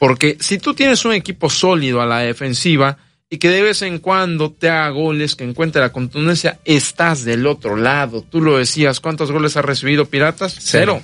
Porque si tú tienes un equipo sólido a la defensiva y que de vez en cuando te haga goles, que encuentre la contundencia, estás del otro lado. Tú lo decías, ¿cuántos goles ha recibido Piratas? Cero.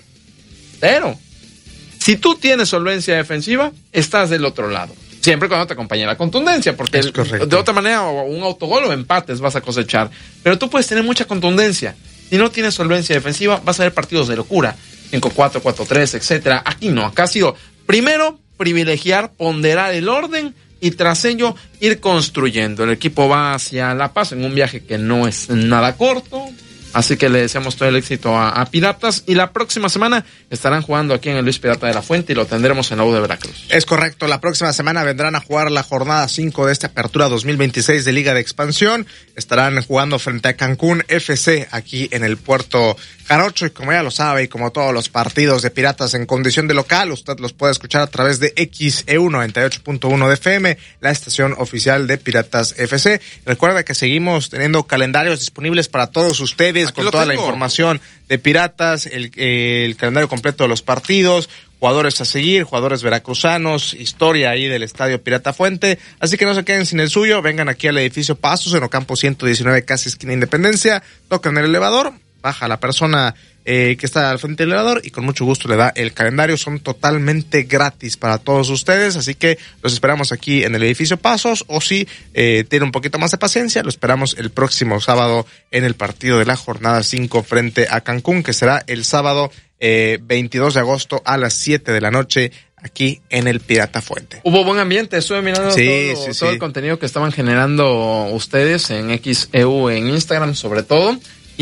Si tú tienes solvencia defensiva, estás del otro lado. Siempre cuando te acompañe la contundencia, porque de otra manera un autogol o empates vas a cosechar. Pero tú puedes tener mucha contundencia. Si no tienes solvencia defensiva, vas a ver partidos de locura. 5-4, 4-3, etcétera. Aquí no, acá ha sido primero privilegiar, ponderar el orden y tras ello ir construyendo. El equipo va hacia La Paz en un viaje que no es nada corto. Así que le deseamos todo el éxito a Piratas y la próxima semana estarán jugando aquí en el Luis Pirata de la Fuente y lo tendremos en la U de Veracruz. Es correcto, la próxima semana vendrán a jugar la jornada 5 de esta apertura 2026 de Liga de Expansión. Estarán jugando frente a Cancún FC aquí en el Puerto Jarocho y como ya lo sabe y como todos los partidos de Piratas en condición de local, usted los puede escuchar a través de XEU 98.1 de FM, la estación oficial de Piratas FC. Recuerda que seguimos teniendo calendarios disponibles para todos ustedes con toda la información de Piratas, el calendario completo de los partidos, jugadores a seguir, jugadores veracruzanos, historia ahí del Estadio Pirata Fuente, así que no se queden sin el suyo, vengan aquí al edificio Pasos en Ocampo 119, casi esquina Independencia, tocan el elevador, baja la persona que está al frente del elevador y con mucho gusto le da el calendario. Son totalmente gratis para todos ustedes, así que los esperamos aquí en el edificio Pasos, o si tiene un poquito más de paciencia, lo esperamos el próximo sábado en el partido de la jornada 5 frente a Cancún, que será el sábado 22 de agosto a las 7 de la noche aquí en el Pirata Fuente. Hubo buen ambiente, estuve mirando todo el contenido que estaban generando ustedes en XEU, en Instagram sobre todo.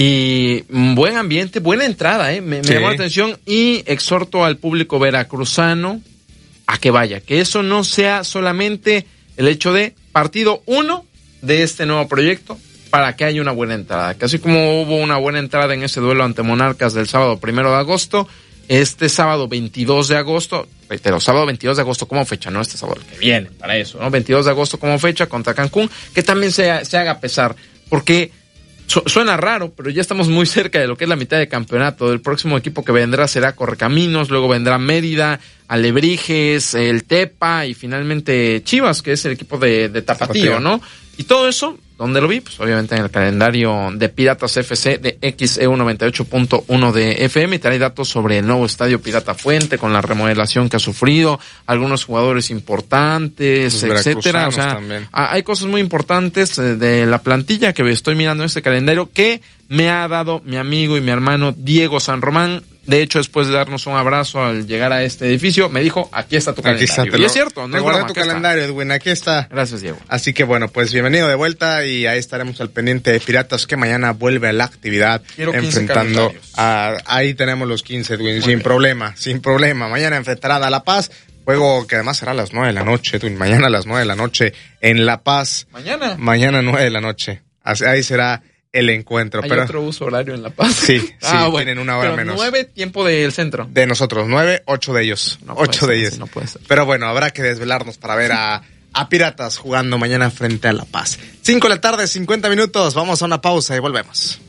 Y buen ambiente, buena entrada, me llamó la atención y exhorto al público veracruzano a que vaya, que eso no sea solamente el hecho de partido 1 de este nuevo proyecto para que haya una buena entrada, que así como hubo una buena entrada en ese duelo ante Monarcas del sábado 1 de agosto, este sábado 22 de agosto, pero sábado 22 de agosto como fecha, no este sábado que viene, para eso, ¿no? 22 de agosto como fecha contra Cancún, que también se haga pesar, porque suena raro, pero ya estamos muy cerca de lo que es la mitad de campeonato. El próximo equipo que vendrá será Correcaminos, luego vendrá Mérida, Alebrijes, el Tepa y finalmente Chivas, que es el equipo de Tapatío, ¿no? Y todo eso, ¿dónde lo vi? Pues obviamente en el calendario de Piratas FC de XEU 98.1 de FM. Y trae datos sobre el nuevo estadio Pirata Fuente con la remodelación que ha sufrido, algunos jugadores importantes, etcétera. O sea, hay cosas muy importantes de la plantilla que estoy mirando en este calendario que me ha dado mi amigo y mi hermano Diego San Román. De hecho, después de darnos un abrazo al llegar a este edificio, me dijo, aquí está tu calendario. Y es cierto, no es broma, tu calendario, Edwin, aquí está. Gracias, Diego. Así que bueno, pues bienvenido de vuelta y ahí estaremos al pendiente de Piratas, que mañana vuelve a la actividad. Quiero enfrentando ahí tenemos los 15, Edwin, sin problema. Mañana enfrentará a La Paz. Juego que además será a las 9 de la noche, Edwin. Mañana a las 9 de la noche en La Paz. Mañana 9 de la noche. Ahí será el encuentro. ¿Hay otro uso horario en La Paz? Sí, bueno, tienen una hora menos. 9 tiempo del centro. De nosotros, 9, 8 de ellos. No 8 de ellos. No puede ser. Pero bueno, habrá que desvelarnos para ver a Piratas jugando mañana frente a La Paz. 5 de la tarde, 50 minutos. Vamos a una pausa y volvemos.